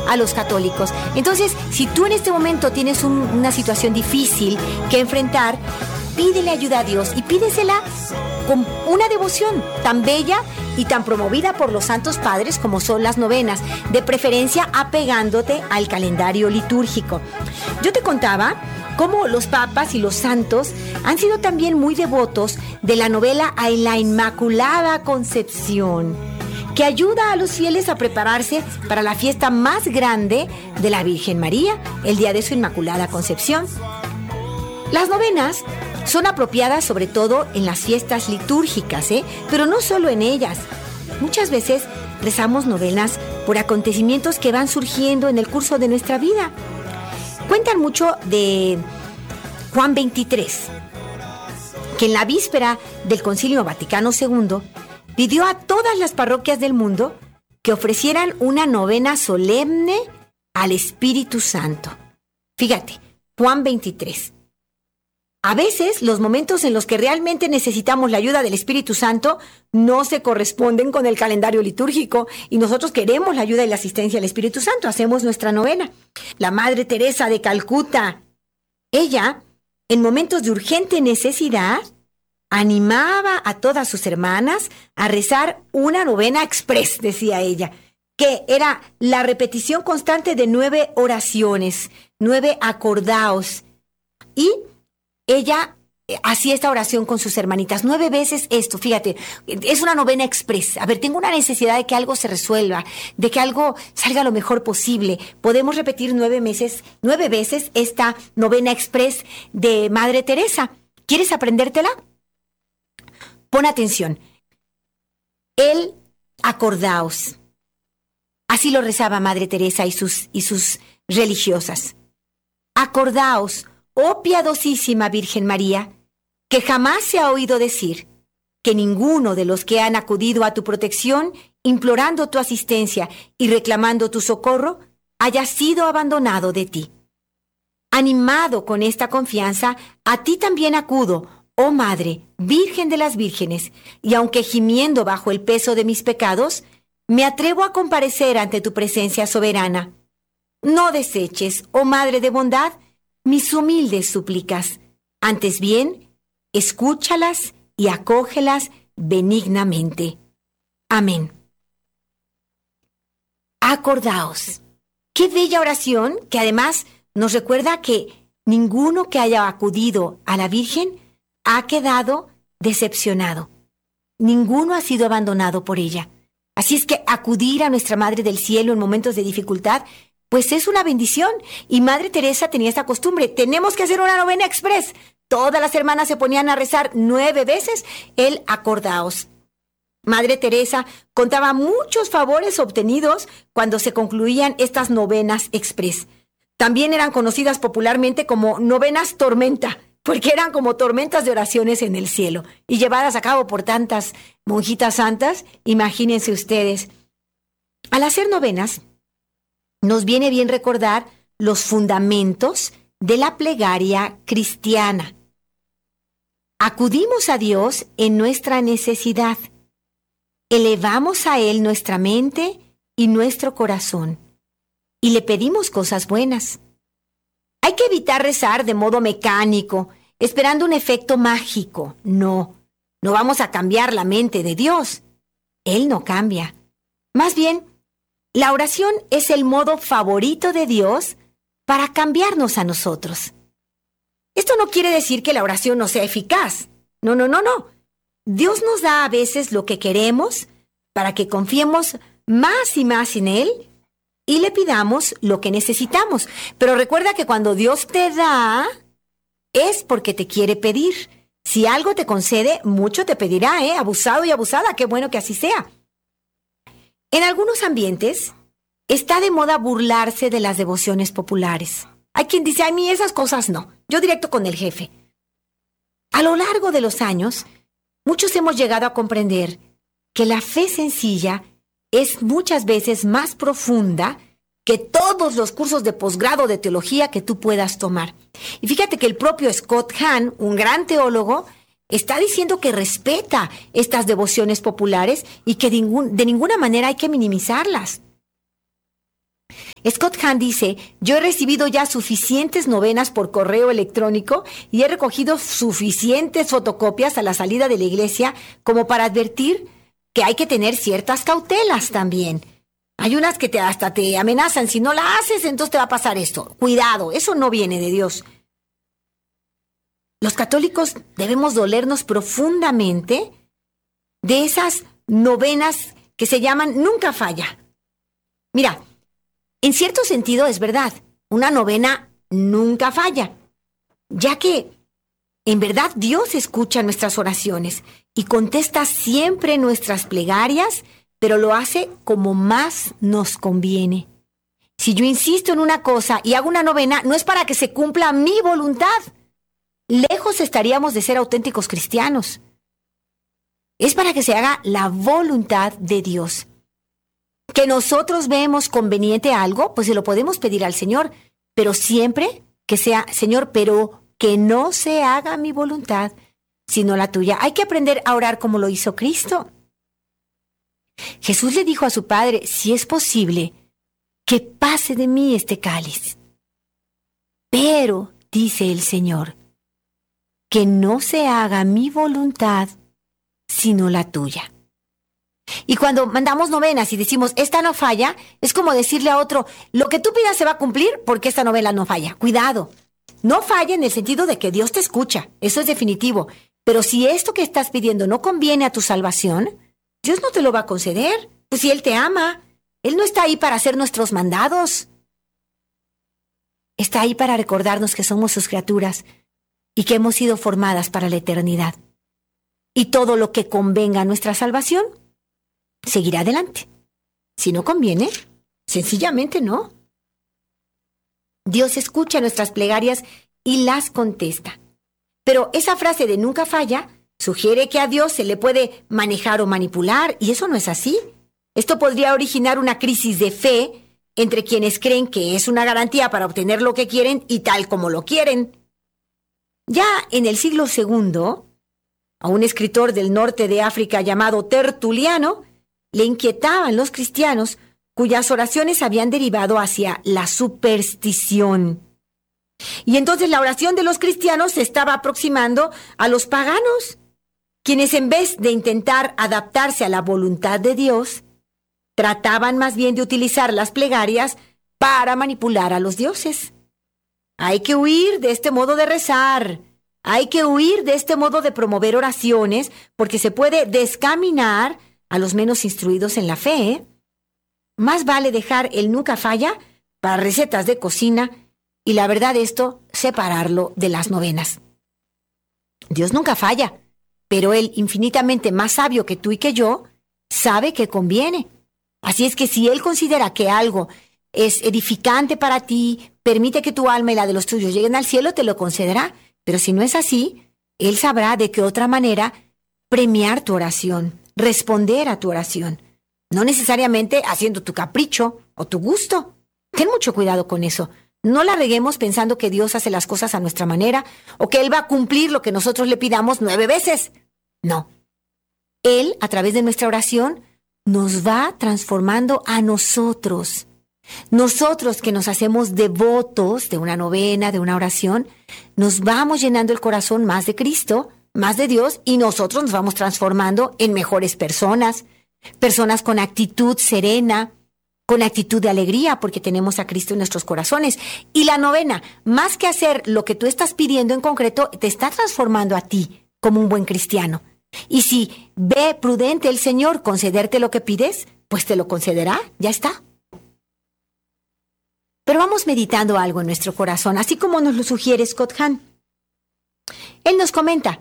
a los católicos. Entonces, si tú en este momento tienes una situación difícil que enfrentar, pídele ayuda a Dios y pídesela con una devoción tan bella y tan promovida por los santos padres como son las novenas, de preferencia apegándote al calendario litúrgico. Yo te contaba cómo los papas y los santos han sido también muy devotos de la novena a la Inmaculada Concepción, que ayuda a los fieles a prepararse para la fiesta más grande de la Virgen María, el día de su Inmaculada Concepción. Las novenas son apropiadas sobre todo en las fiestas litúrgicas, pero no solo en ellas. Muchas veces rezamos novenas por acontecimientos que van surgiendo en el curso de nuestra vida. Cuentan mucho de Juan XXIII, que en la víspera del Concilio Vaticano II pidió a todas las parroquias del mundo que ofrecieran una novena solemne al Espíritu Santo. Fíjate, Juan XXIII. A veces los momentos en los que realmente necesitamos la ayuda del Espíritu Santo no se corresponden con el calendario litúrgico y nosotros queremos la ayuda y la asistencia del Espíritu Santo. Hacemos nuestra novena. La Madre Teresa de Calcuta, ella, en momentos de urgente necesidad, animaba a todas sus hermanas a rezar una novena express, decía ella, que era la repetición constante de 9 oraciones, 9 acordaos. Y ella hacía esta oración con sus hermanitas 9 veces esto, fíjate, es una novena express. A ver, tengo una necesidad de que algo se resuelva, de que algo salga lo mejor posible. Podemos repetir 9 veces esta novena express de Madre Teresa. ¿Quieres aprendértela? Pon atención. El acordaos. Así lo rezaba Madre Teresa y sus religiosas. Acordaos, oh piadosísima Virgen María, que jamás se ha oído decir que ninguno de los que han acudido a tu protección, implorando tu asistencia y reclamando tu socorro, haya sido abandonado de ti. Animado con esta confianza, a ti también acudo, oh Madre, Virgen de las Vírgenes, y aunque gimiendo bajo el peso de mis pecados, me atrevo a comparecer ante tu presencia soberana. No deseches, oh Madre de bondad, mis humildes súplicas. Antes bien, escúchalas y acógelas benignamente. Amén. Acordaos. Qué bella oración que además nos recuerda que ninguno que haya acudido a la Virgen ha quedado decepcionado. Ninguno ha sido abandonado por ella. Así es que acudir a nuestra Madre del Cielo en momentos de dificultad, pues es una bendición. Y Madre Teresa tenía esta costumbre. Tenemos que hacer una novena express. Todas las hermanas se ponían a rezar 9 veces el acordaos. Madre Teresa contaba muchos favores obtenidos cuando se concluían estas novenas express. También eran conocidas popularmente como novenas tormenta, porque eran como tormentas de oraciones en el cielo y llevadas a cabo por tantas monjitas santas. Imagínense ustedes. Al hacer novenas, nos viene bien recordar los fundamentos de la plegaria cristiana. Acudimos a Dios en nuestra necesidad. Elevamos a Él nuestra mente y nuestro corazón y le pedimos cosas buenas. Hay que evitar rezar de modo mecánico, esperando un efecto mágico. No vamos a cambiar la mente de Dios. Él no cambia. Más bien, la oración es el modo favorito de Dios para cambiarnos a nosotros. Esto no quiere decir que la oración no sea eficaz. No. Dios nos da a veces lo que queremos para que confiemos más y más en Él y le pidamos lo que necesitamos. Pero recuerda que cuando Dios te da, es porque te quiere pedir. Si algo te concede, mucho te pedirá, abusado y abusada. Qué bueno que así sea. En algunos ambientes está de moda burlarse de las devociones populares. Hay quien dice, a mí esas cosas no. Yo directo con el jefe. A lo largo de los años, muchos hemos llegado a comprender que la fe sencilla es muchas veces más profunda que todos los cursos de posgrado de teología que tú puedas tomar. Y fíjate que el propio Scott Hahn, un gran teólogo, está diciendo que respeta estas devociones populares y que de ninguna manera hay que minimizarlas. Scott Hahn dice, yo he recibido ya suficientes novenas por correo electrónico y he recogido suficientes fotocopias a la salida de la iglesia como para advertir que hay que tener ciertas cautelas también. Hay unas que hasta te amenazan, si no la haces, entonces te va a pasar esto. Cuidado, eso no viene de Dios. Los católicos debemos dolernos profundamente de esas novenas que se llaman nunca falla. Mira, en cierto sentido es verdad, una novena nunca falla, ya que en verdad Dios escucha nuestras oraciones y contesta siempre nuestras plegarias, pero lo hace como más nos conviene. Si yo insisto en una cosa y hago una novena, no es para que se cumpla mi voluntad. Lejos estaríamos de ser auténticos cristianos. Es para que se haga la voluntad de Dios. Que nosotros vemos conveniente algo, pues se lo podemos pedir al Señor, pero siempre que sea, Señor, pero que no se haga mi voluntad, sino la tuya. Hay que aprender a orar como lo hizo Cristo. Jesús le dijo a su Padre, si es posible, que pase de mí este cáliz. Pero, dice el Señor, que no se haga mi voluntad, sino la tuya. Y cuando mandamos novenas y decimos, esta no falla, es como decirle a otro, lo que tú pidas se va a cumplir porque esta novela no falla. Cuidado, no falla en el sentido de que Dios te escucha, eso es definitivo. Pero si esto que estás pidiendo no conviene a tu salvación, Dios no te lo va a conceder. Pues si Él te ama, Él no está ahí para hacer nuestros mandados. Está ahí para recordarnos que somos sus criaturas y que hemos sido formadas para la eternidad. Y todo lo que convenga a nuestra salvación seguirá adelante. Si no conviene, sencillamente no. Dios escucha nuestras plegarias y las contesta. Pero esa frase de nunca falla sugiere que a Dios se le puede manejar o manipular, y eso no es así. Esto podría originar una crisis de fe entre quienes creen que es una garantía para obtener lo que quieren y tal como lo quieren. Ya en el siglo II, a un escritor del norte de África llamado Tertuliano, le inquietaban los cristianos cuyas oraciones habían derivado hacia la superstición. Y entonces la oración de los cristianos se estaba aproximando a los paganos, quienes en vez de intentar adaptarse a la voluntad de Dios, trataban más bien de utilizar las plegarias para manipular a los dioses. Hay que huir de este modo de rezar. Hay que huir de este modo de promover oraciones porque se puede descaminar a los menos instruidos en la fe, ¿eh? Más vale dejar el nunca falla para recetas de cocina y la verdad esto, separarlo de las novenas. Dios nunca falla, pero Él, infinitamente más sabio que tú y que yo, sabe que conviene. Así es que si Él considera que algo es edificante para ti, permite que tu alma y la de los tuyos lleguen al cielo, te lo concederá. Pero si no es así, Él sabrá de qué otra manera premiar tu oración, responder a tu oración. No necesariamente haciendo tu capricho o tu gusto. Ten mucho cuidado con eso. No la reguemos pensando que Dios hace las cosas a nuestra manera o que Él va a cumplir lo que nosotros le pidamos 9 veces. No. Él, a través de nuestra oración, nos va transformando a nosotros. Nosotros que nos hacemos devotos de una novena, de una oración, nos vamos llenando el corazón más de Cristo, más de Dios, y nosotros nos vamos transformando en mejores personas, personas con actitud serena, con actitud de alegría, porque tenemos a Cristo en nuestros corazones. Y la novena, más que hacer lo que tú estás pidiendo en concreto, te está transformando a ti como un buen cristiano. Y si ve prudente el Señor concederte lo que pides, pues te lo concederá, ya está. Pero vamos meditando algo en nuestro corazón, así como nos lo sugiere Scott Hahn. Él nos comenta,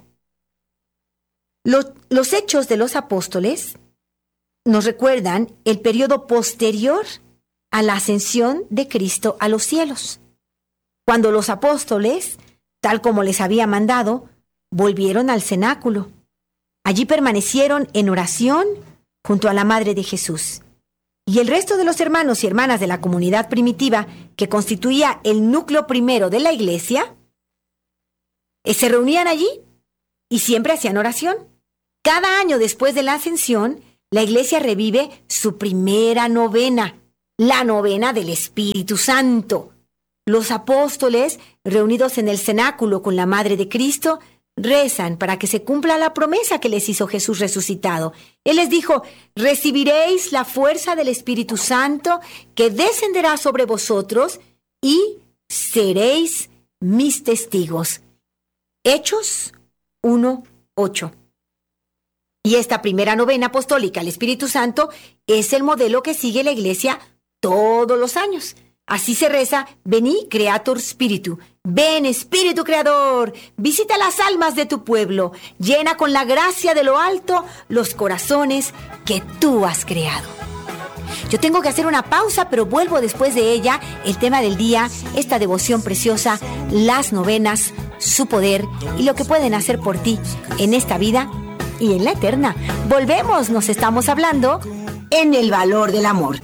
los hechos de los apóstoles nos recuerdan el periodo posterior a la ascensión de Cristo a los cielos, cuando los apóstoles, tal como les había mandado, volvieron al cenáculo. Allí permanecieron en oración junto a la Madre de Jesús. Y el resto de los hermanos y hermanas de la comunidad primitiva, que constituía el núcleo primero de la iglesia, se reunían allí y siempre hacían oración. Cada año después de la ascensión, la iglesia revive su primera novena. la novena del Espíritu Santo. Los apóstoles, reunidos en el cenáculo con la Madre de Cristo, rezan para que se cumpla la promesa que les hizo Jesús resucitado. Él les dijo: recibiréis la fuerza del Espíritu Santo que descenderá sobre vosotros y seréis mis testigos. Hechos 1:8. Y esta primera novena apostólica al Espíritu Santo es el modelo que sigue la Iglesia todos los años. Así se reza: Vení, Creator Spiritu. Ven, Espíritu Creador, visita las almas de tu pueblo, llena con la gracia de lo alto los corazones que tú has creado. Yo tengo que hacer una pausa, pero vuelvo después de ella. El tema del día, esta devoción preciosa, las novenas, su poder y lo que pueden hacer por ti en esta vida y en la eterna. Volvemos, nos estamos hablando en El Valor del Amor.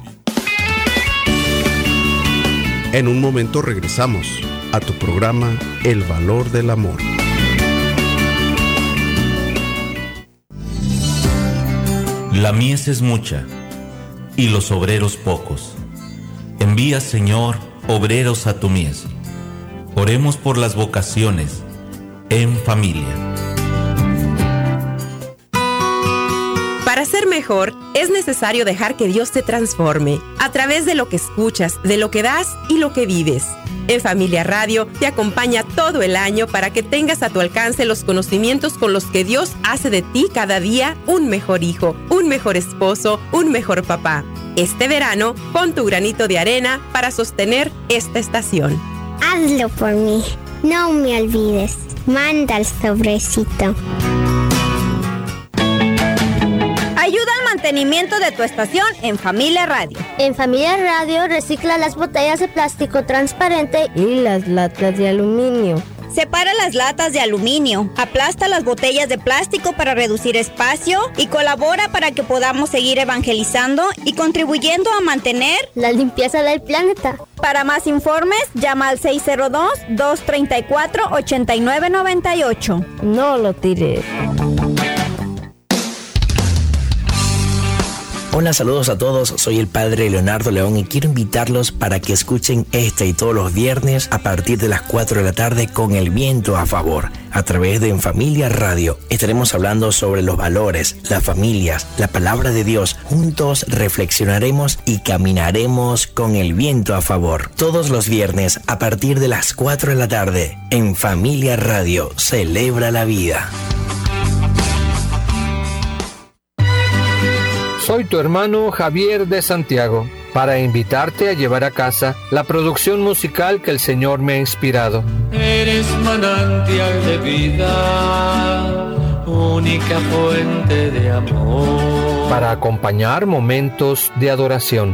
En un momento regresamos a tu programa El Valor del Amor. La mies es mucha y los obreros pocos. Envía, Señor, obreros a tu mies. Oremos por las vocaciones en familia. Para ser mejor, es necesario dejar que Dios te transforme a través de lo que escuchas, de lo que das y lo que vives. En Familia Radio te acompaña todo el año para que tengas a tu alcance los conocimientos con los que Dios hace de ti cada día un mejor hijo, un mejor esposo, un mejor papá. Este verano, pon tu granito de arena para sostener esta estación. Hazlo por mí, no me olvides. Manda el sobrecito. Ayuda al mantenimiento de tu estación en Familia Radio. En Familia Radio recicla las botellas de plástico transparente y las latas de aluminio. Separa las latas de aluminio, aplasta las botellas de plástico para reducir espacio y colabora para que podamos seguir evangelizando y contribuyendo a mantener la limpieza del planeta. Para más informes, llama al 602-234-8998. No lo tires. Hola, saludos a todos, soy el Padre Leonardo León y quiero invitarlos para que escuchen este y todos los viernes a partir de las 4 de la tarde con El Viento a Favor, a través de En Familia Radio. Estaremos hablando sobre los valores, las familias, la palabra de Dios. Juntos reflexionaremos y caminaremos con el viento a favor. Todos los viernes a partir de las 4 de la tarde, En Familia Radio, celebra la vida. Soy tu hermano Javier de Santiago, para invitarte a llevar a casa la producción musical que el Señor me ha inspirado. Eres manantial de vida, única fuente de amor. Para acompañar momentos de adoración.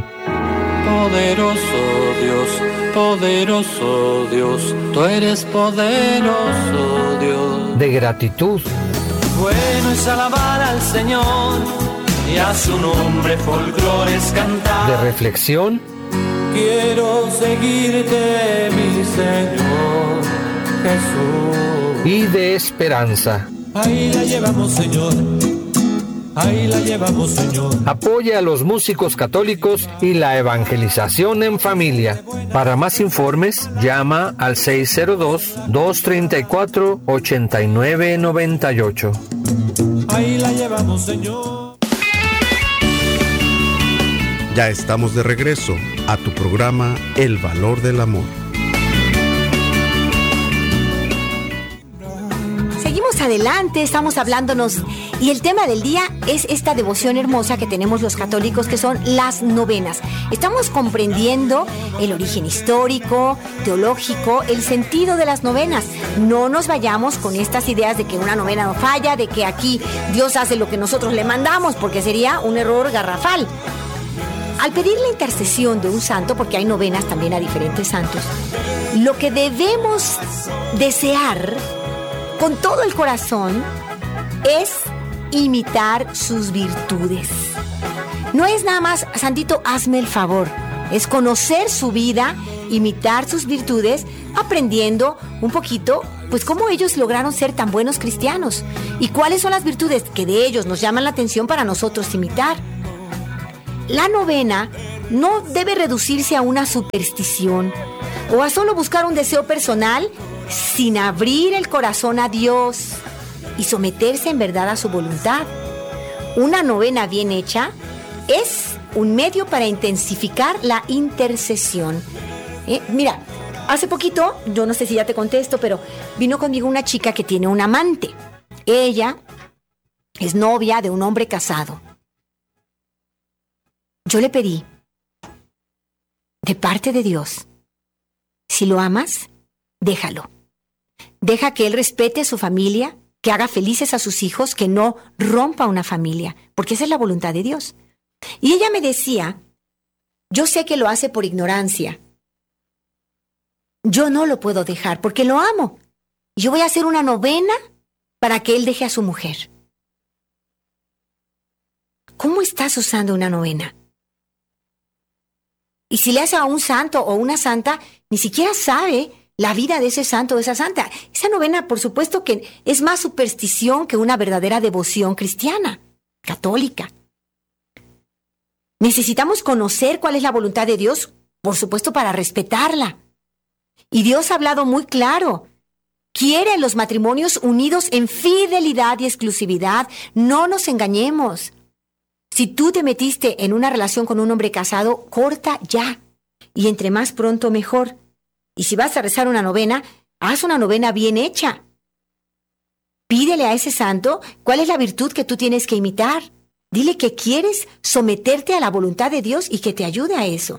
Poderoso Dios, tú eres poderoso Dios. De gratitud. Bueno es alabar al Señor y a su nombre folclores cantar. De reflexión. Quiero seguirte, mi Señor Jesús. Y de esperanza. Ahí la llevamos, Señor. Ahí la llevamos, Señor. Apoya a los músicos católicos y la evangelización en familia. Para más informes, llama al 602-234-8998. Ahí la llevamos, Señor. Ya estamos de regreso a tu programa El Valor del Amor. Seguimos adelante, estamos hablándonos y el tema del día es esta devoción hermosa que tenemos los católicos, que son las novenas. Estamos comprendiendo el origen histórico, teológico, el sentido de las novenas. No nos vayamos con estas ideas de que una novena no falla, de que aquí Dios hace lo que nosotros le mandamos, porque sería un error garrafal. Al pedir la intercesión de un santo, porque hay novenas también a diferentes santos, lo que debemos desear con todo el corazón es imitar sus virtudes. No es nada más, santito, hazme el favor. Es conocer su vida, imitar sus virtudes, aprendiendo un poquito, pues cómo ellos lograron ser tan buenos cristianos y cuáles son las virtudes que de ellos nos llaman la atención para nosotros imitar. La novena no debe reducirse a una superstición o a solo buscar un deseo personal sin abrir el corazón a Dios y someterse en verdad a su voluntad. Una novena bien hecha es un medio para intensificar la intercesión. Mira, hace poquito, yo no sé si ya te contesto, pero vino conmigo una chica que tiene un amante. Ella es novia de un hombre casado. Yo le pedí, de parte de Dios, si lo amas, déjalo. Deja que él respete a su familia, que haga felices a sus hijos, que no rompa una familia, porque esa es la voluntad de Dios. Y ella me decía, yo sé que lo hace por ignorancia. Yo no lo puedo dejar porque lo amo. Yo voy a hacer una novena para que él deje a su mujer. ¿Cómo estás usando una novena? Y si le hace a un santo o una santa, ni siquiera sabe la vida de ese santo o de esa santa. Esa novena, por supuesto que es más superstición que una verdadera devoción cristiana, católica. Necesitamos conocer cuál es la voluntad de Dios, por supuesto, para respetarla. Y Dios ha hablado muy claro. Quiere los matrimonios unidos en fidelidad y exclusividad. No nos engañemos. Si tú te metiste en una relación con un hombre casado, corta ya. Y entre más pronto, mejor. Y si vas a rezar una novena, haz una novena bien hecha. Pídele a ese santo cuál es la virtud que tú tienes que imitar. Dile que quieres someterte a la voluntad de Dios y que te ayude a eso.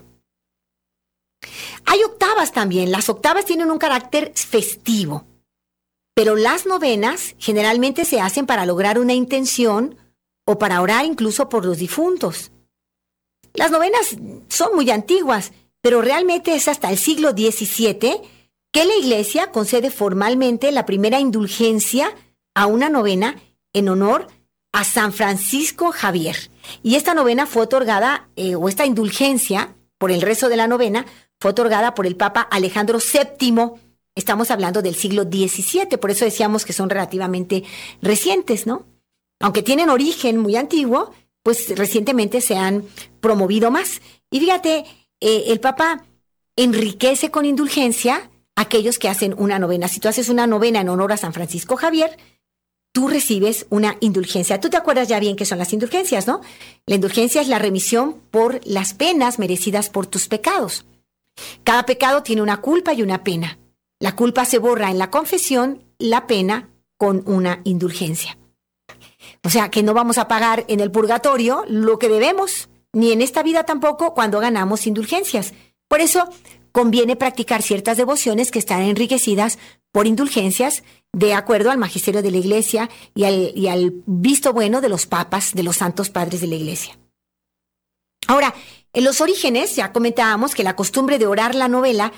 Hay octavas también. Las octavas tienen un carácter festivo. Pero las novenas generalmente se hacen para lograr una intención o para orar incluso por los difuntos. Las novenas son muy antiguas, pero realmente es hasta el siglo XVII que la Iglesia concede formalmente la primera indulgencia a una novena en honor a San Francisco Javier. Y esta novena fue otorgada, o esta indulgencia por el rezo de la novena, fue otorgada por el Papa Alejandro VII. Estamos hablando del siglo XVII, por eso decíamos que son relativamente recientes, ¿no? Aunque tienen origen muy antiguo, pues recientemente se han promovido más. Y fíjate, el Papa enriquece con indulgencia a aquellos que hacen una novena. Si tú haces una novena en honor a San Francisco Javier, tú recibes una indulgencia. Tú te acuerdas ya bien qué son las indulgencias, ¿no? La indulgencia es la remisión por las penas merecidas por tus pecados. Cada pecado tiene una culpa y una pena. La culpa se borra en la confesión, la pena con una indulgencia. O sea, que no vamos a pagar en el purgatorio lo que debemos, ni en esta vida tampoco cuando ganamos indulgencias. Por eso conviene practicar ciertas devociones que están enriquecidas por indulgencias de acuerdo al magisterio de la Iglesia y al visto bueno de los papas, de los santos padres de la Iglesia. Ahora, en los orígenes ya comentábamos que la costumbre de orar la novena,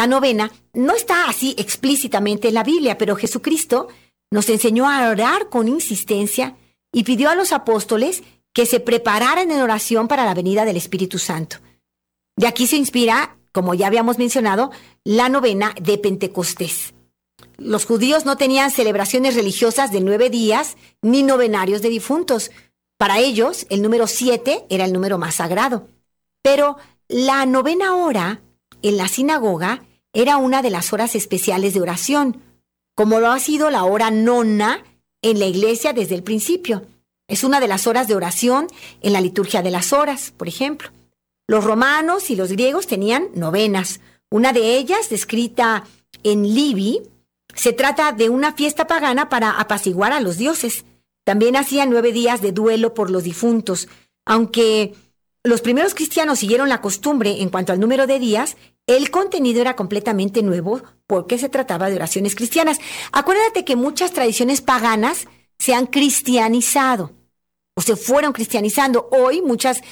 no está así explícitamente en la Biblia, pero Jesucristo nos enseñó a orar con insistencia y pidió a los apóstoles que se prepararan en oración para la venida del Espíritu Santo. De aquí se inspira, como ya habíamos mencionado, la novena de Pentecostés. Los judíos no tenían celebraciones religiosas de 9 días ni novenarios de difuntos. Para ellos, el número 7 era el número más sagrado. Pero la novena hora en la sinagoga era una de las horas especiales de oración, como lo ha sido la hora nona en la iglesia desde el principio. Es una de las horas de oración en la liturgia de las horas, por ejemplo. Los romanos y los griegos tenían novenas. Una de ellas, descrita en Livy, se trata de una fiesta pagana para apaciguar a los dioses. También hacían 9 días de duelo por los difuntos. Aunque los primeros cristianos siguieron la costumbre en cuanto al número de días, el contenido era completamente nuevo porque se trataba de oraciones cristianas. Acuérdate que muchas tradiciones paganas se han cristianizado o se fueron cristianizando. Hoy muchas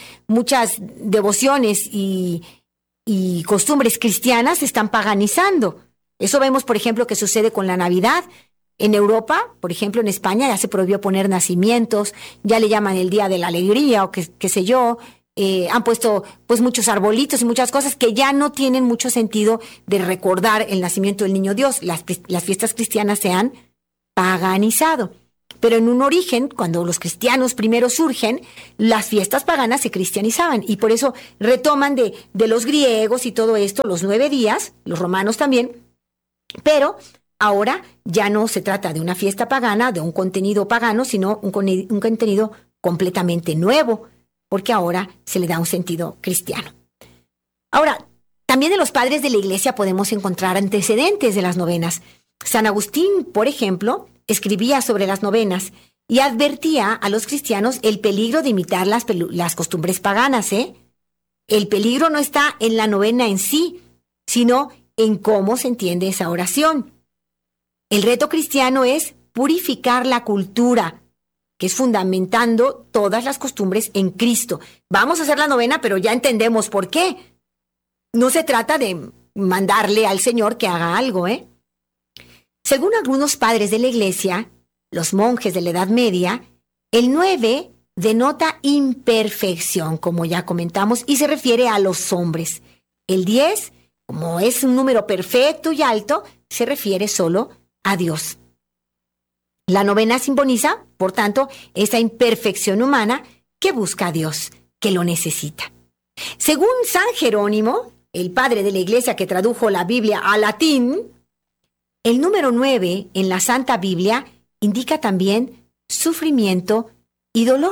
devociones y costumbres cristianas se están paganizando. Eso vemos, por ejemplo, que sucede con la Navidad. En Europa, por ejemplo, en España ya se prohibió poner nacimientos, ya le llaman el Día de la Alegría o qué sé yo. Han puesto pues muchos arbolitos y muchas cosas que ya no tienen mucho sentido de recordar el nacimiento del niño Dios. Las fiestas cristianas se han paganizado. Pero en un origen, cuando los cristianos primero surgen, las fiestas paganas se cristianizaban y por eso retoman de los griegos y todo esto, los 9 días, los romanos también, pero ahora ya no se trata de una fiesta pagana, de un contenido pagano, sino un contenido completamente nuevo, porque ahora se le da un sentido cristiano. Ahora, también de los padres de la Iglesia podemos encontrar antecedentes de las novenas. San Agustín, por ejemplo, escribía sobre las novenas y advertía a los cristianos el peligro de imitar las costumbres paganas, ¿eh? El peligro no está en la novena en sí, sino en cómo se entiende esa oración. El reto cristiano es purificar la cultura, que es fundamentando todas las costumbres en Cristo. Vamos a hacer la novena, pero ya entendemos por qué. No se trata de mandarle al Señor que haga algo, ¿eh? Según algunos padres de la Iglesia, los monjes de la Edad Media, el 9 denota imperfección, como ya comentamos, y se refiere a los hombres. El 10, como es un número perfecto y alto, se refiere solo a Dios. La novena simboliza, por tanto, esa imperfección humana que busca a Dios, que lo necesita. Según San Jerónimo, el padre de la Iglesia que tradujo la Biblia al latín, el número 9 en la Santa Biblia indica también sufrimiento y dolor.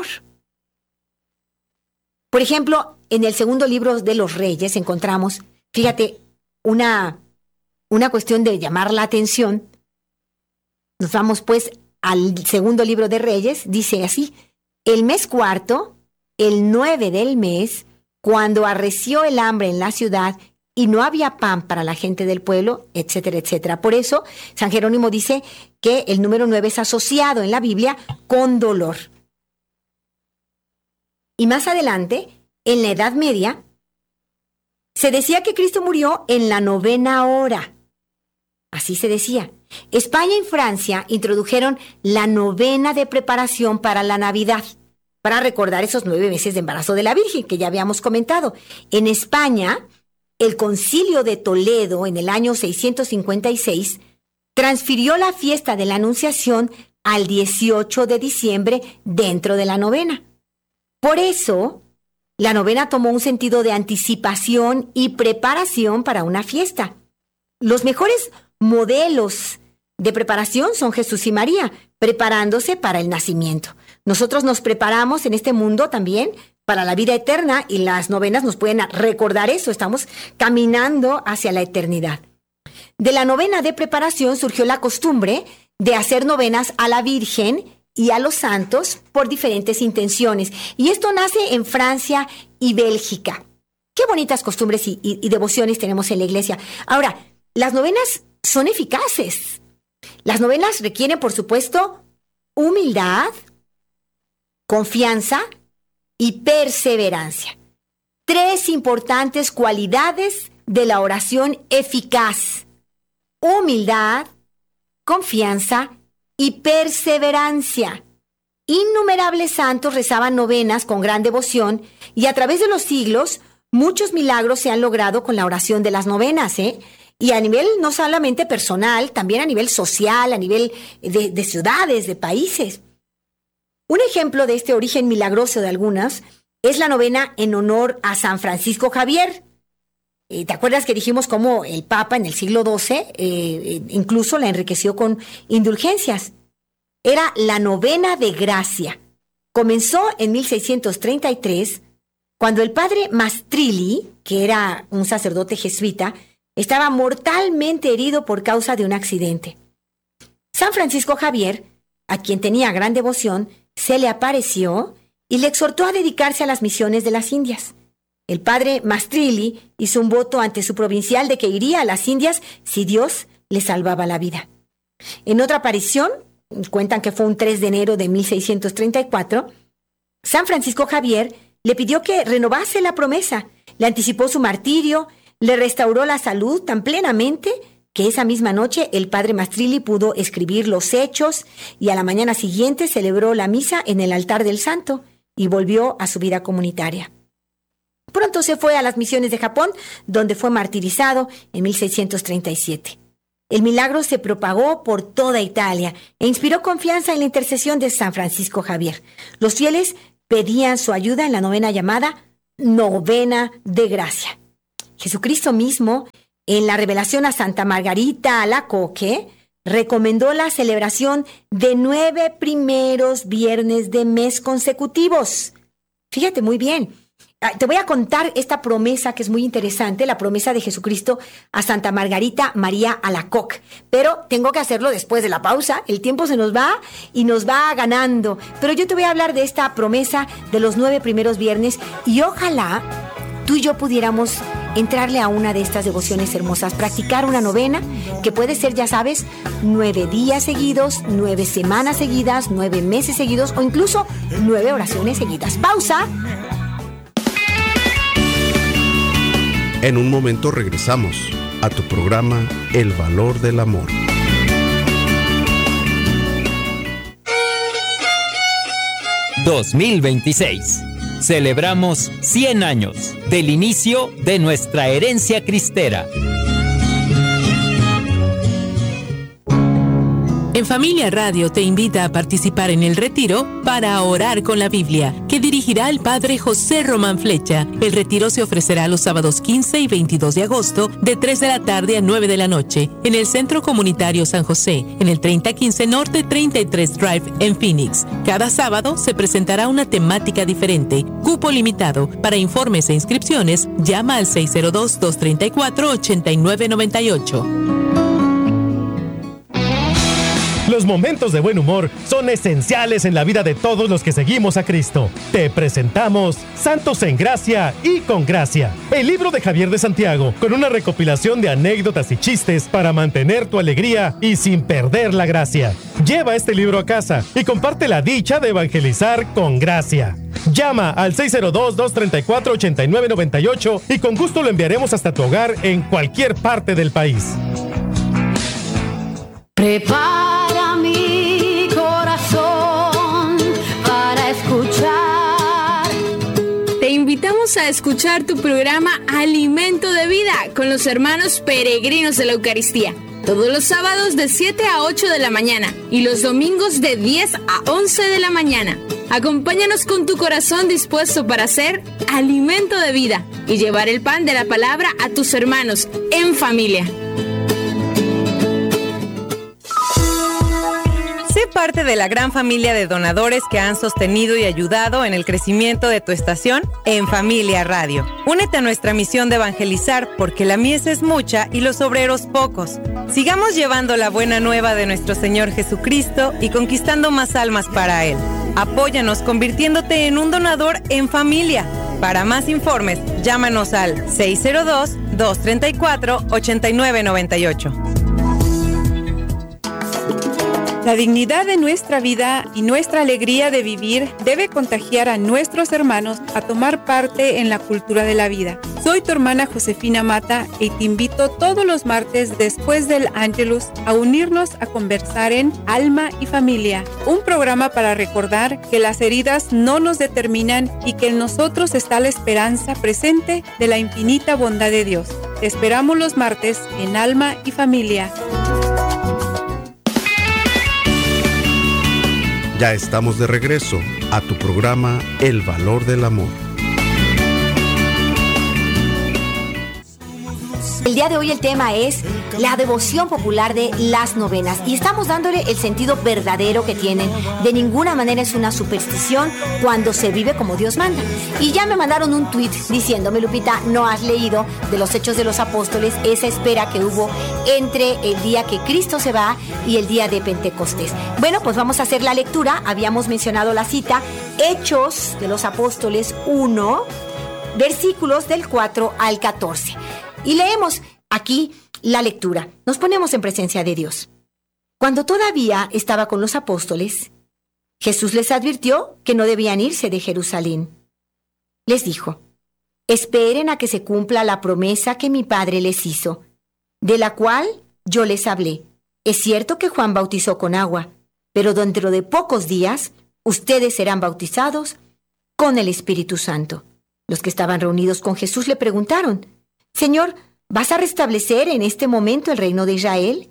Por ejemplo, en el segundo libro de los Reyes encontramos, fíjate, una cuestión de llamar la atención. Nos vamos pues al segundo libro de Reyes, dice así: el mes cuarto, el 9 del mes, cuando arreció el hambre en la ciudad y no había pan para la gente del pueblo, etcétera, etcétera. Por eso, San Jerónimo dice que el número 9 es asociado en la Biblia con dolor. Y más adelante, en la Edad Media, se decía que Cristo murió en la 9ª hora. Así se decía. España y Francia introdujeron la novena de preparación para la Navidad, para recordar esos 9 meses de embarazo de la Virgen, que ya habíamos comentado. En España, el Concilio de Toledo, en el año 656, transfirió la fiesta de la Anunciación al 18 de diciembre dentro de la novena. Por eso, la novena tomó un sentido de anticipación y preparación para una fiesta. Los mejores modelos de preparación son Jesús y María, preparándose para el nacimiento. Nosotros nos preparamos en este mundo también para la vida eterna y las novenas nos pueden recordar eso. Estamos caminando hacia la eternidad. De la novena de preparación surgió la costumbre de hacer novenas a la Virgen y a los santos por diferentes intenciones. Y esto nace en Francia y Bélgica. Qué bonitas costumbres y devociones tenemos en la Iglesia. Ahora, las novenas son eficaces. Las novenas requieren, por supuesto, humildad, confianza y perseverancia. 3 importantes cualidades de la oración eficaz: humildad, confianza y perseverancia. Innumerables santos rezaban novenas con gran devoción y a través de los siglos muchos milagros se han logrado con la oración de las novenas, Y a nivel no solamente personal, también a nivel social, a nivel de ciudades, de países. Un ejemplo de este origen milagroso de algunas es la novena en honor a San Francisco Javier. ¿Te acuerdas que dijimos cómo el Papa en el siglo XII incluso la enriqueció con indulgencias? Era la novena de gracia. Comenzó en 1633, cuando el padre Mastrilli, que era un sacerdote jesuita, estaba mortalmente herido por causa de un accidente. San Francisco Javier, a quien tenía gran devoción, se le apareció y le exhortó a dedicarse a las misiones de las Indias. El padre Mastrilli hizo un voto ante su provincial de que iría a las Indias si Dios le salvaba la vida. En otra aparición, cuentan que fue un 3 de enero de 1634, San Francisco Javier le pidió que renovase la promesa, le anticipó su martirio, le restauró la salud tan plenamente que esa misma noche el padre Mastrilli pudo escribir los hechos y a la mañana siguiente celebró la misa en el altar del santo y volvió a su vida comunitaria. Pronto se fue a las misiones de Japón, donde fue martirizado en 1637. el milagro se propagó por toda Italia e inspiró confianza en la intercesión de San Francisco Javier. Los fieles pedían su ayuda en la novena llamada Novena de Gracia. Jesucristo mismo, en la revelación a Santa Margarita Alacoque, recomendó la celebración de 9 primeros viernes de mes consecutivos. Fíjate muy bien. Te voy a contar esta promesa que es muy interesante, la promesa de Jesucristo a Santa Margarita María Alacoque. Pero tengo que hacerlo después de la pausa. El tiempo se nos va y nos va ganando. Pero yo te voy a hablar de esta promesa de los 9 primeros viernes y ojalá tú y yo pudiéramos entrarle a una de estas devociones hermosas, practicar una novena que puede ser, ya sabes, 9 días seguidos, 9 semanas seguidas, 9 meses seguidos o incluso 9 oraciones seguidas. Pausa. En un momento regresamos a tu programa El Valor del Amor. ...2026... celebramos 100 años del inicio de nuestra herencia cristera. En Familia Radio te invita a participar en el retiro para orar con la Biblia, que dirigirá el Padre José Román Flecha. El retiro se ofrecerá los sábados 15 y 22 de agosto, de 3 de la tarde a 9 de la noche, en el Centro Comunitario San José, en el 3015 Norte 33 Drive, en Phoenix. Cada sábado se presentará una temática diferente. Cupo limitado. Para informes e inscripciones, llama al 602-234-8998. Los momentos de buen humor son esenciales en la vida de todos los que seguimos a Cristo. Te presentamos Santos en Gracia y con Gracia, el libro de Javier de Santiago, con una recopilación de anécdotas y chistes para mantener tu alegría y sin perder la gracia. Lleva este libro a casa y comparte la dicha de evangelizar con gracia. Llama al 602-234-8998 y con gusto lo enviaremos hasta tu hogar en cualquier parte del país. Prepara mi corazón para escuchar. Te invitamos a escuchar tu programa Alimento de Vida con los hermanos peregrinos de la Eucaristía. Todos los sábados de 7 a 8 de la mañana y los domingos de 10 a 11 de la mañana. Acompáñanos con tu corazón dispuesto para hacer alimento de vida y llevar el pan de la palabra a tus hermanos en familia. Sé parte de la gran familia de donadores que han sostenido y ayudado en el crecimiento de tu estación en Familia Radio. Únete a nuestra misión de evangelizar porque la mies es mucha y los obreros pocos. Sigamos llevando la buena nueva de nuestro Señor Jesucristo y conquistando más almas para Él. Apóyanos convirtiéndote en un donador en familia. Para más informes, llámanos al 602-234-8998. La dignidad de nuestra vida y nuestra alegría de vivir debe contagiar a nuestros hermanos a tomar parte en la cultura de la vida. Soy tu hermana Josefina Mata y te invito todos los martes después del Ángelus a unirnos a conversar en Alma y Familia, un programa para recordar que las heridas no nos determinan y que en nosotros está la esperanza presente de la infinita bondad de Dios. Te esperamos los martes en Alma y Familia. Ya estamos de regreso a tu programa El Valor del Amor. El día de hoy el tema es la devoción popular de las novenas y estamos dándole el sentido verdadero que tienen. De ninguna manera es una superstición cuando se vive como Dios manda. Y ya me mandaron un tuit diciéndome, Lupita, no has leído de los Hechos de los Apóstoles esa espera que hubo entre el día que Cristo se va y el día de Pentecostés. Bueno, pues vamos a hacer la lectura. Habíamos mencionado la cita, Hechos de los Apóstoles 1, versículos del 4 al 14. Y leemos aquí la lectura. Nos ponemos en presencia de Dios. Cuando todavía estaba con los apóstoles, Jesús les advirtió que no debían irse de Jerusalén. Les dijo, esperen a que se cumpla la promesa que mi Padre les hizo, de la cual yo les hablé. Es cierto que Juan bautizó con agua, pero dentro de pocos días ustedes serán bautizados con el Espíritu Santo. Los que estaban reunidos con Jesús le preguntaron, Señor, ¿vas a restablecer en este momento el reino de Israel?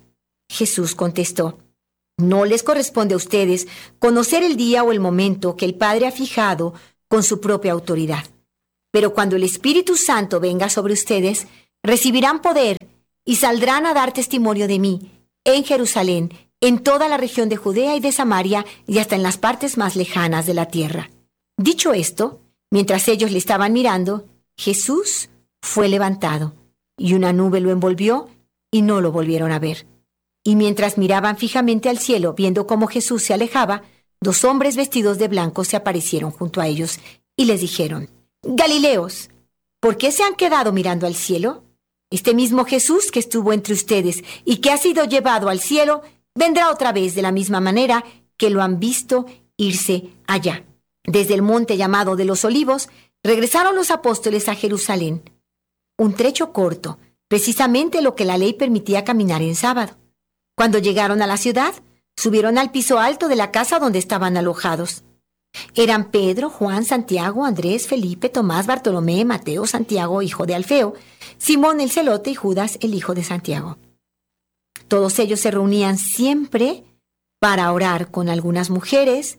Jesús contestó: no les corresponde a ustedes conocer el día o el momento que el Padre ha fijado con su propia autoridad. Pero cuando el Espíritu Santo venga sobre ustedes, recibirán poder y saldrán a dar testimonio de mí en Jerusalén, en toda la región de Judea y de Samaria y hasta en las partes más lejanas de la tierra. Dicho esto, mientras ellos le estaban mirando, Jesús fue levantado y una nube lo envolvió y no lo volvieron a ver. Y mientras miraban fijamente al cielo, viendo cómo Jesús se alejaba, 2 hombres vestidos de blanco se aparecieron junto a ellos y les dijeron: Galileos, ¿por qué se han quedado mirando al cielo? Este mismo Jesús que estuvo entre ustedes y que ha sido llevado al cielo, vendrá otra vez de la misma manera que lo han visto irse allá. Desde el monte llamado de los Olivos, regresaron los apóstoles a Jerusalén. Un trecho corto, precisamente lo que la ley permitía caminar en sábado. Cuando llegaron a la ciudad, subieron al piso alto de la casa donde estaban alojados. Eran Pedro, Juan, Santiago, Andrés, Felipe, Tomás, Bartolomé, Mateo, Santiago, hijo de Alfeo, Simón el celote y Judas, el hijo de Santiago. Todos ellos se reunían siempre para orar con algunas mujeres,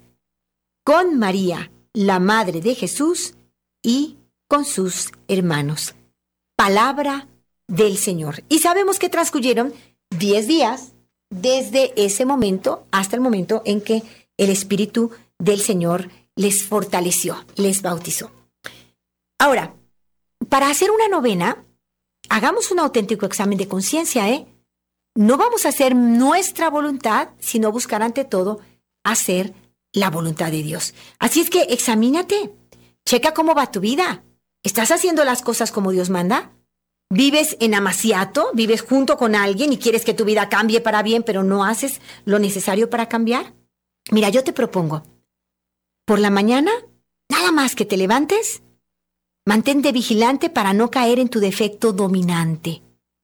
con María, la madre de Jesús, y con sus hermanos. Palabra del Señor. Y sabemos que transcurrieron 10 días desde ese momento hasta el momento en que el Espíritu del Señor les fortaleció, les bautizó. Ahora, para hacer una novena, hagamos un auténtico examen de conciencia, ¿eh? No vamos a hacer nuestra voluntad, sino buscar ante todo hacer la voluntad de Dios. Así es que examínate, checa cómo va tu vida. ¿Estás haciendo las cosas como Dios manda? ¿Vives en amaciato? ¿Vives junto con alguien y quieres que tu vida cambie para bien, pero no haces lo necesario para cambiar? Mira, yo te propongo, por la mañana, nada más que te levantes, mantente vigilante para no caer en tu defecto dominante.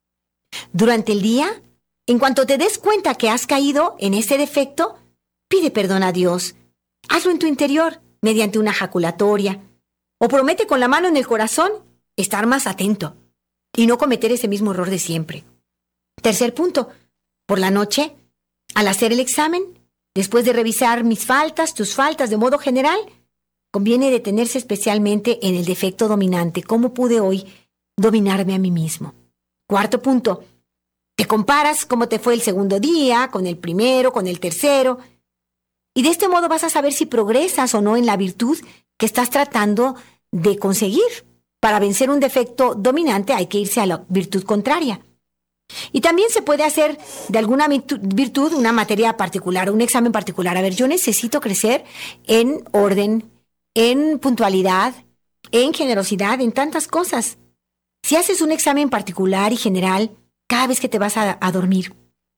Durante el día, en cuanto te des cuenta que has caído en ese defecto, pide perdón a Dios. Hazlo en tu interior, mediante una ejaculatoria. O promete con la mano en el corazón estar más atento y no cometer ese mismo error de siempre. Tercer punto, por la noche, al hacer el examen, después de revisar mis faltas, tus faltas de modo general, conviene detenerse especialmente en el defecto dominante. ¿Cómo pude hoy dominarme a mí mismo? Cuarto punto, te comparas cómo te fue el segundo día, con el primero, con el tercero, y de este modo vas a saber si progresas o no en la virtud que estás tratando de conseguir. Para vencer un defecto dominante hay que irse a la virtud contraria. Y también se puede hacer de alguna virtud una materia particular, un examen particular. A ver, yo necesito crecer en orden, en puntualidad, en generosidad, en tantas cosas. Si haces un examen particular y general cada vez que te vas a dormir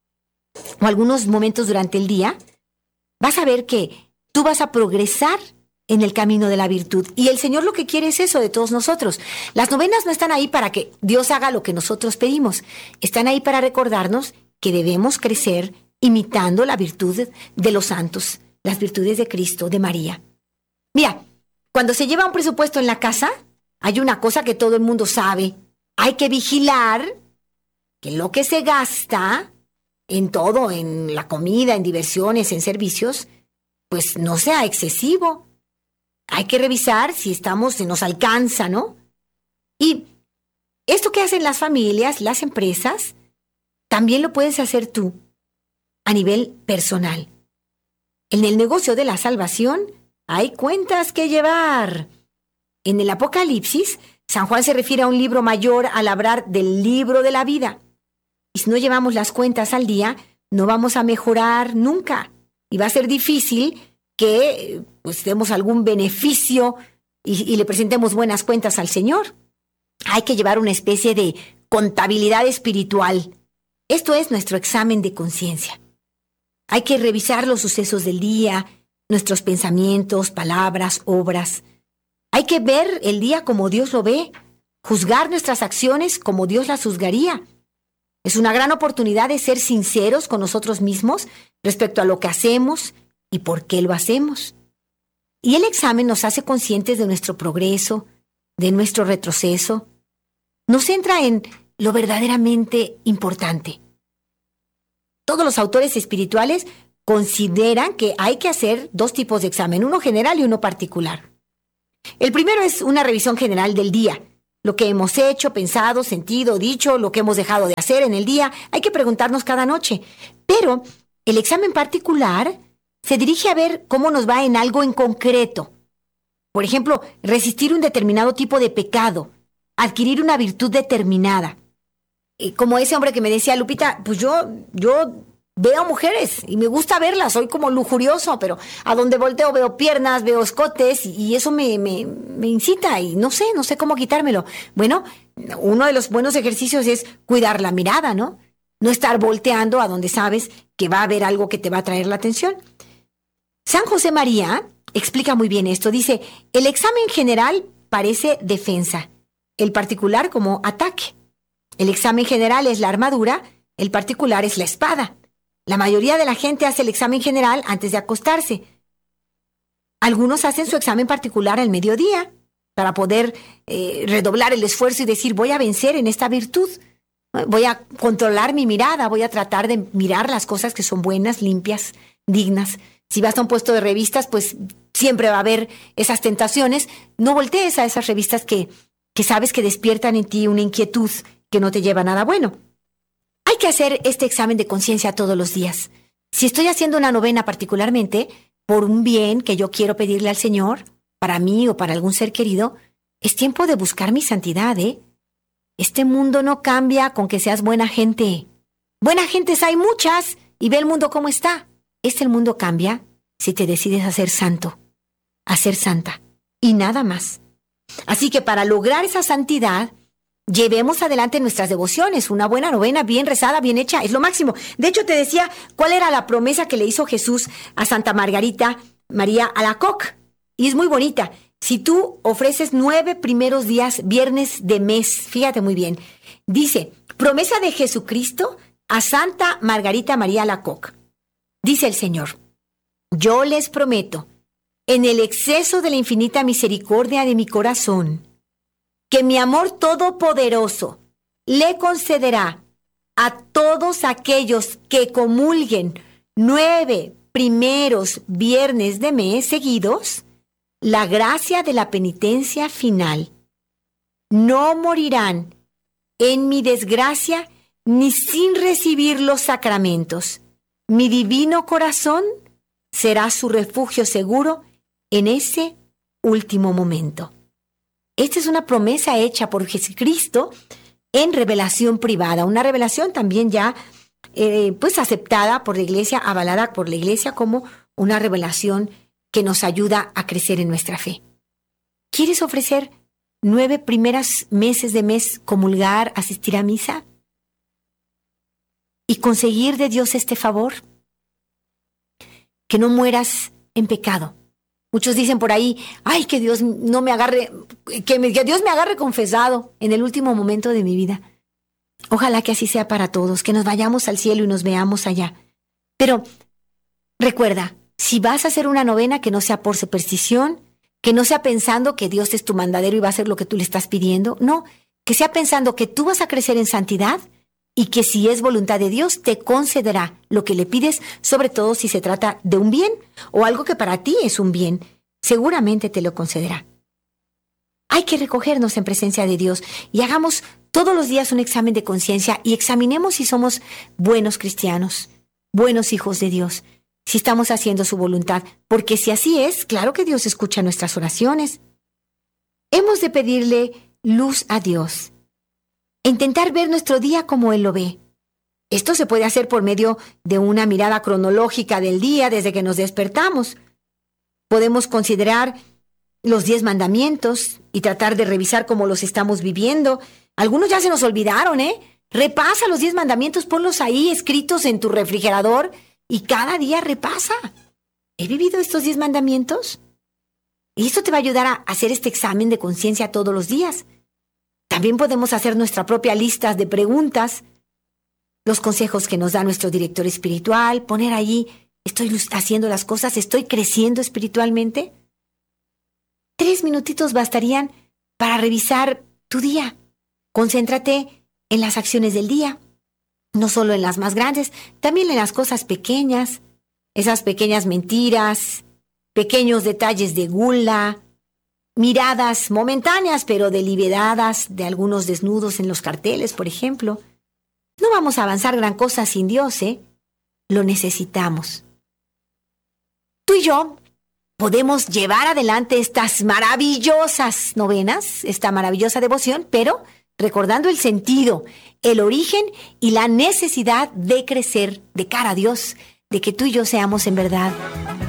o algunos momentos durante el día, vas a ver que tú vas a progresar en el camino de la virtud. Y el Señor lo que quiere es eso de todos nosotros. Las novenas no están ahí para que Dios haga lo que nosotros pedimos. Están ahí para recordarnos que debemos crecer imitando la virtud de los santos, las virtudes de Cristo, de María. Mira, cuando se lleva un presupuesto en la casa, hay una cosa que todo el mundo sabe. Hay que vigilar que lo que se gasta en todo, en la comida, en diversiones, en servicios, pues no sea excesivo. Hay que revisar si nos alcanza, ¿no? Y esto que hacen las familias, las empresas, también lo puedes hacer tú a nivel personal. En el negocio de la salvación hay cuentas que llevar. En el Apocalipsis, San Juan se refiere a un libro mayor al hablar del libro de la vida. Y si no llevamos las cuentas al día, no vamos a mejorar nunca. Y va a ser difícil que demos algún beneficio y le presentemos buenas cuentas al Señor. Hay que llevar una especie de contabilidad espiritual. Esto es nuestro examen de conciencia. Hay que revisar los sucesos del día, nuestros pensamientos, palabras, obras. Hay que ver el día como Dios lo ve, juzgar nuestras acciones como Dios las juzgaría. Es una gran oportunidad de ser sinceros con nosotros mismos respecto a lo que hacemos y por qué lo hacemos. Y el examen nos hace conscientes de nuestro progreso, de nuestro retroceso. Nos centra en lo verdaderamente importante. Todos los autores espirituales consideran que hay que hacer 2 tipos de examen, uno general y uno particular. El primero es una revisión general del día, lo que hemos hecho, pensado, sentido, dicho, lo que hemos dejado de hacer en el día. Hay que preguntarnos cada noche. Pero el examen particular se dirige a ver cómo nos va en algo en concreto. Por ejemplo, resistir un determinado tipo de pecado, adquirir una virtud determinada. Y como ese hombre que me decía, Lupita, pues yo veo mujeres y me gusta verlas, soy como lujurioso, pero a donde volteo veo piernas, veo escotes y eso me incita y no sé cómo quitármelo. Bueno, uno de los buenos ejercicios es cuidar la mirada, ¿no? No estar volteando a donde sabes que va a haber algo que te va a traer la atención. San José María explica muy bien esto. Dice, el examen general parece defensa, el particular como ataque. El examen general es la armadura, el particular es la espada. La mayoría de la gente hace el examen general antes de acostarse. Algunos hacen su examen particular al mediodía para poder redoblar el esfuerzo y decir, voy a vencer en esta virtud. Voy a controlar mi mirada, voy a tratar de mirar las cosas que son buenas, limpias, dignas. Si vas a un puesto de revistas, pues siempre va a haber esas tentaciones. No voltees a esas revistas que sabes que despiertan en ti una inquietud que no te lleva a nada bueno. Hay que hacer este examen de conciencia todos los días. Si estoy haciendo una novena particularmente, por un bien que yo quiero pedirle al Señor, para mí o para algún ser querido, es tiempo de buscar mi santidad, ¿eh? Este mundo no cambia con que seas buena gente. Buenas gentes hay muchas y ve el mundo cómo está. El mundo cambia si te decides a ser santo, a ser santa y nada más. Así que para lograr esa santidad, llevemos adelante nuestras devociones. Una buena novena, bien rezada, bien hecha, es lo máximo. De hecho, te decía cuál era la promesa que le hizo Jesús a Santa Margarita María Alacoque. Y es muy bonita. Si tú ofreces 9 primeros días, viernes de mes, fíjate muy bien, dice, promesa de Jesucristo a Santa Margarita María Alacoque. Dice el Señor, yo les prometo, en el exceso de la infinita misericordia de mi corazón, que mi amor todopoderoso le concederá a todos aquellos que comulguen 9 primeros viernes de mes seguidos la gracia de la penitencia final. No morirán en mi desgracia ni sin recibir los sacramentos. Mi divino corazón será su refugio seguro en ese último momento. Esta es una promesa hecha por Jesucristo en revelación privada, una revelación también ya pues aceptada por la Iglesia, avalada por la Iglesia como una revelación que nos ayuda a crecer en nuestra fe. ¿Quieres ofrecer 9 primeros meses de mes comulgar, asistir a misa y conseguir de Dios este favor? Que no mueras en pecado. Muchos dicen por ahí, ay, que Dios no me agarre, que Dios me agarre confesado en el último momento de mi vida. Ojalá que así sea para todos, que nos vayamos al cielo y nos veamos allá. Pero recuerda, si vas a hacer una novena, que no sea por superstición, que no sea pensando que Dios es tu mandadero y va a hacer lo que tú le estás pidiendo. No, que sea pensando que tú vas a crecer en santidad y que si es voluntad de Dios, te concederá lo que le pides, sobre todo si se trata de un bien o algo que para ti es un bien. Seguramente te lo concederá. Hay que recogernos en presencia de Dios y hagamos todos los días un examen de conciencia y examinemos si somos buenos cristianos, buenos hijos de Dios, si estamos haciendo su voluntad, porque si así es, claro que Dios escucha nuestras oraciones. Hemos de pedirle luz a Dios, e intentar ver nuestro día como Él lo ve. Esto se puede hacer por medio de una mirada cronológica del día desde que nos despertamos. Podemos considerar los 10 mandamientos y tratar de revisar cómo los estamos viviendo. Algunos ya se nos olvidaron, ¿eh? Repasa los 10 mandamientos, ponlos ahí escritos en tu refrigerador y cada día repasa. ¿He vivido estos 10 mandamientos? Y esto te va a ayudar a hacer este examen de conciencia todos los días. También podemos hacer nuestra propia lista de preguntas, los consejos que nos da nuestro director espiritual, poner allí, ¿estoy haciendo las cosas? ¿Estoy creciendo espiritualmente? 3 minutitos bastarían para revisar tu día. Concéntrate en las acciones del día. No solo en las más grandes, también en las cosas pequeñas, esas pequeñas mentiras, pequeños detalles de gula, miradas momentáneas pero deliberadas de algunos desnudos en los carteles, por ejemplo. No vamos a avanzar gran cosa sin Dios, ¿eh? Lo necesitamos. Tú y yo podemos llevar adelante estas maravillosas novenas, esta maravillosa devoción, pero recordando el sentido, el origen y la necesidad de crecer de cara a Dios, de que tú y yo seamos en verdad